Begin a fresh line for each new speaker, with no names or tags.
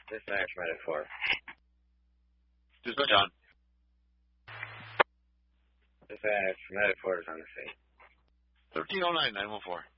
Dispatch, Medic 4.
Dispatch on.
Dispatch, Medic 4 is on the scene.
1309, 914.